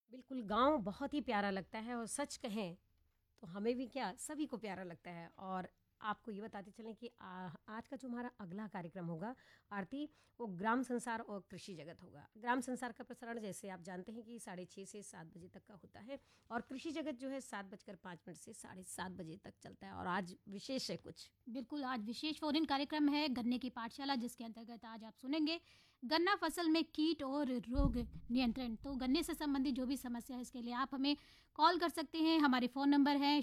बिल्कुल, गाँव बहुत ही प्यारा लगता है और सच कहें तो हमें भी क्या सभी को प्यारा लगता है। और आपको ये बताते चलें कि आज का जो हमारा अगला कार्यक्रम होगा आरती, वो ग्राम संसार और कृषि जगत होगा। ग्राम संसार का प्रसारण जैसे आप जानते हैं कि 6:30 से 7 बजे तक का होता है और कृषि जगत जो है 7:05 से 7:30 बजे तक चलता है। और आज विशेष है कुछ। बिल्कुल, आज विशेष फोन इन कार्यक्रम है गन्ने की पाठशाला, जिसके अंतर्गत आज आप सुनेंगे गन्ना फसल में कीट और रोग नियंत्रण। तो गन्ने से संबंधित जो भी समस्या है, इसके लिए आप हमें कॉल कर सकते हैं। हमारे फ़ोन नंबर हैं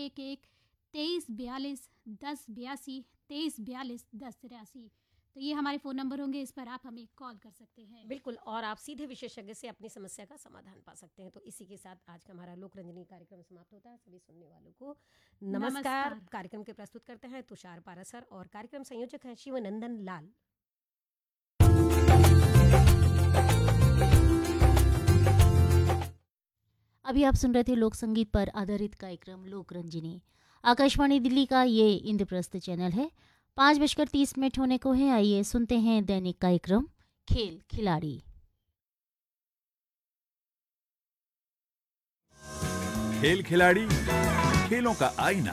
011 2342 1082, 2342 1083। तो ये हमारे फ़ोन नंबर होंगे, इस पर आप हमें कॉल कर सकते हैं। बिल्कुल, और आप सीधे विशेषज्ञ से अपनी समस्या का समाधान पा सकते हैं। तो इसी के साथ आज का हमारा लोक रंजनी कार्यक्रम समाप्त होता है। सभी सुनने वालों को नमस्कार। नमस्कार। कार्यक्रम के प्रस्तुत करते हैं तुषार पारासर और कार्यक्रम संयोजक हैं शिवनंदन लाल। अभी आप सुन रहे थे लोक संगीत पर आधारित कार्यक्रम लोक रंजनी। आकाशवाणी दिल्ली का ये इंद्रप्रस्थ चैनल है। 5:30 होने को है। आइए सुनते हैं दैनिक कार्यक्रम खेल खिलाड़ी। खेल खिलाड़ी, खेलों का आईना।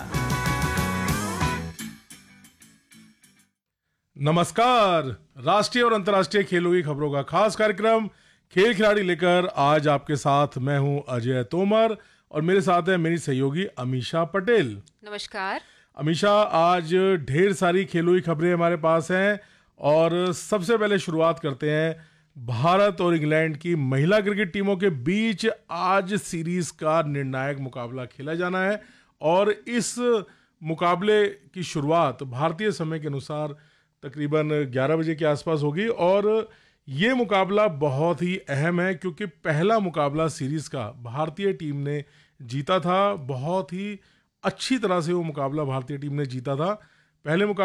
नमस्कार। राष्ट्रीय और अंतर्राष्ट्रीय खेलों की खबरों का खास कार्यक्रम खेल खिलाड़ी लेकर आज आपके साथ मैं हूं अजय तोमर और मेरे साथ है मेरी सहयोगी अमीषा पटेल। नमस्कार। अमीषा, आज ढेर सारी खेलों की खबरें हमारे पास हैं और सबसे पहले शुरुआत करते हैं भारत और इंग्लैंड की महिला क्रिकेट टीमों के बीच। आज सीरीज का निर्णायक मुकाबला खेला जाना है और इस मुकाबले की शुरुआत भारतीय समय के अनुसार तकरीबन 11 बजे के आसपास होगी। और ये मुकाबला बहुत ही अहम है क्योंकि पहला मुकाबला सीरीज का भारतीय टीम ने जीता था। बहुत ही अच्छी तरह से वो मुकाबला भारतीय टीम ने जीता था। पहले मुकाबले